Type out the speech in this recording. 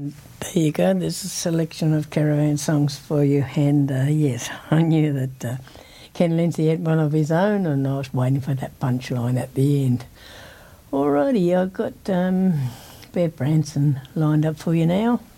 There you go. There's a selection of caravan songs for you. And yes, I knew that Ken Lindsay had one of his own, and I was waiting for that punchline at the end. Alrighty, I've got Bev Branson lined up for you now.